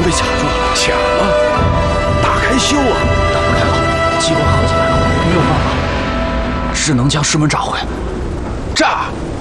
被卡住了。 卡了？打开修啊！ 打不开了，机关合起来了，没有办法，只能将师门炸毁。 炸！